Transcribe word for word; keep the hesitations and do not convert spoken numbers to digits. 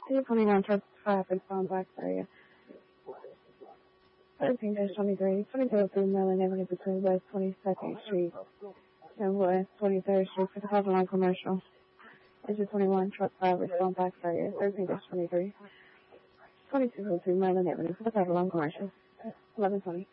two twenty-nine truck traffic on Black area. thirteen dash twenty-three, twenty-two oh three Maryland Avenue between West twenty-second Street and West twenty-third Street for the Hopalong Commercial. Engine twenty-one truck driver on Black area. thirteen dash twenty-three, twenty-two oh two Maryland Avenue for the Hopalong Commercial. eleven twenty.